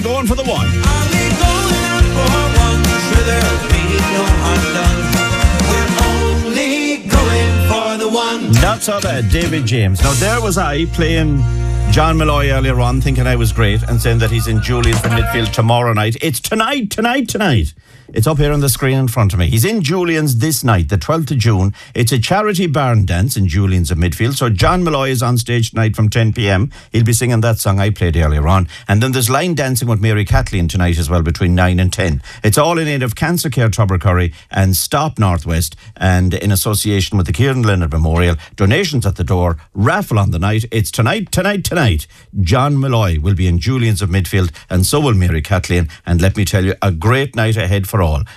going for the one? Are we going out for one? Sure there'll be no harm done. We're only going for the one. Not so bad, David James. Now there was I playing John Malloy earlier on, thinking I was great and saying that he's in Julian's in midfield tomorrow night. It's tonight. It's up here on the screen in front of me. He's in Julian's this night, the 12th of June. It's a charity barn dance in Julian's in midfield. So John Malloy is on stage tonight from 10 p.m. He'll be singing that song I played earlier on. And then there's line dancing with Mary Kathleen tonight as well between 9 and 10. It's all in aid of Cancer Care Tubbercurry and Stop Northwest, and in association with the Kieran Leonard Memorial. Donations at the door, raffle on the night. It's tonight. John Malloy will be in Julian's of midfield, and so will Mary Kathleen. And let me tell you, a great night ahead for all.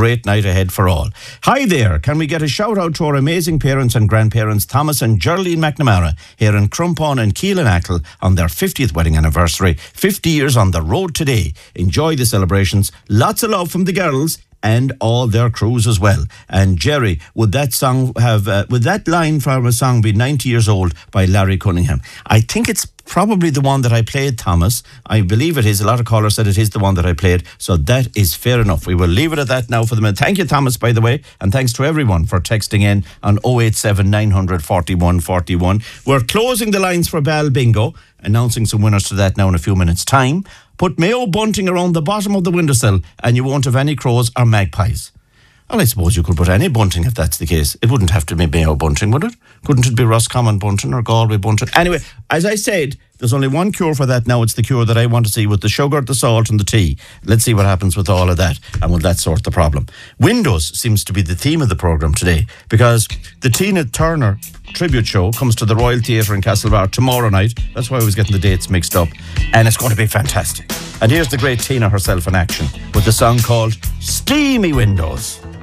Hi there. Can we get a shout out to our amazing parents and grandparents, Thomas and Geraldine McNamara, here in Crumpon and Keelan-Ackle on their 50th wedding anniversary. 50 years on the road today. Enjoy the celebrations. Lots of love from the girls and all their crews as well. And Jerry, would that line from a song be 90 years old by Larry Cunningham? I think it's probably the one that I played, Thomas. I believe it is. A lot of callers said it is the one that I played. So that is fair enough. We will leave it at that now for the minute. Thank you, Thomas, by the way. And thanks to everyone for texting in on 087 900 41 41. We're closing the lines for Ball Bingo, announcing some winners to that now in a few minutes' time. Put Mayo bunting around the bottom of the windowsill and you won't have any crows or magpies. Well, I suppose you could put any bunting if that's the case. It wouldn't have to be Mayo bunting, would it? Couldn't it be Roscommon bunting or Galway bunting? Anyway, as I said, there's only one cure for that now. It's the cure that I want to see with the sugar, the salt and the tea. Let's see what happens with all of that, and will that sort the problem. Windows seems to be the theme of the programme today, because the Tina Turner tribute show comes to the Royal Theatre in Castlebar tomorrow night. That's why I was getting the dates mixed up. And it's going to be fantastic. And here's the great Tina herself in action with the song called Steamy Windows.